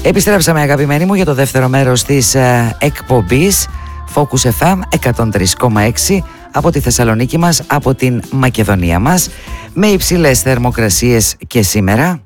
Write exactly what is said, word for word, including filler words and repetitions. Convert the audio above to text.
Επιστρέψαμε, αγαπημένοι μου, για το δεύτερο μέρος της ε, εκπομπής Focus εφ εμ εκατόν τρία κόμμα έξι από τη Θεσσαλονίκη μας, από την Μακεδονία μας, με υψηλές θερμοκρασίες και σήμερα.